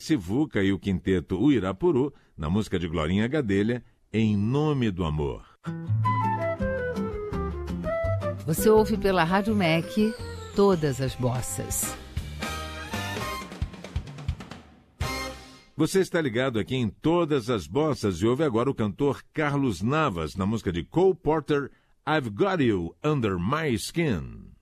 Sivuca e o quinteto Uirapuru, na música de Glorinha Gadelha, Em Nome do Amor. Você ouve pela Rádio MEC todas as bossas. Você está ligado aqui em Todas as Bossas e ouve agora o cantor Carlos Navas, na música de Cole Porter, I've Got You Under My Skin.